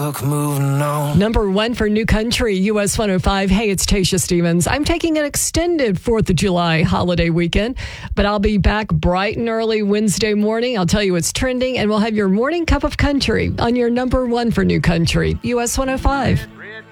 luck moving on. Number 1 for New Country, US 105. Hey, it's Tasha Stevens. I'm taking an extended 4th of July holiday weekend, but I'll be back bright and early Wednesday morning. I'll tell you what's trending, and we'll have your morning cup of country on your number 1 for New Country, US 105.